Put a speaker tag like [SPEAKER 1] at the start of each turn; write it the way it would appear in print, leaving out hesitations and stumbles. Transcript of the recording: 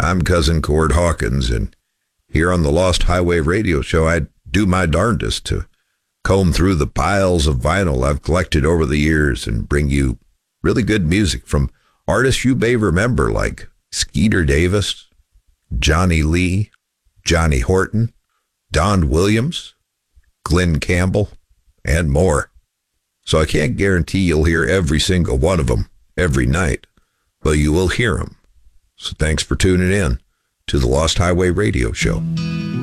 [SPEAKER 1] I'm Cousin Cord Hawkins, and here on the Lost Highway Radio Show, I do my darndest to comb through the piles of vinyl I've collected over the years and bring you really good music from artists you may remember like Skeeter Davis, Johnny Lee, Johnny Horton, Don Williams, Glenn Campbell, and more. So I can't guarantee you'll hear every single one of them every night, but you will hear them. So thanks for tuning in to the Lost Highway Radio Show.